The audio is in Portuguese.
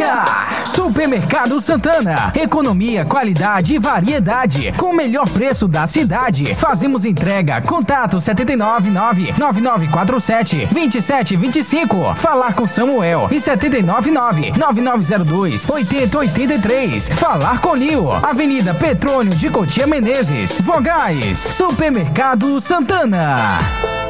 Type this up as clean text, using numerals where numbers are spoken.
Supermercado Santana. Economia, qualidade e variedade. Com o melhor preço da cidade. Fazemos entrega. Contato 799-9947-2725. Falar com Samuel. E 799-9902-8083. Falar com Lio. Avenida Petrônio de Cotia Menezes. Vogais. Supermercado Santana.